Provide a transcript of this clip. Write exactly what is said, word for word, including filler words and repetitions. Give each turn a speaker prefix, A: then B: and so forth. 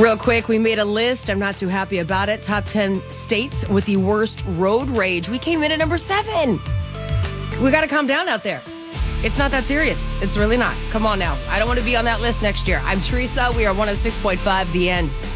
A: Real quick, we made a list. I'm not too happy about it. Top ten states with the worst road rage. We came in at number seven. We got to calm down out there. It's not that serious. It's really not. Come on now. I don't want to be on that list next year. I'm Teresa. We are one oh six point five The End.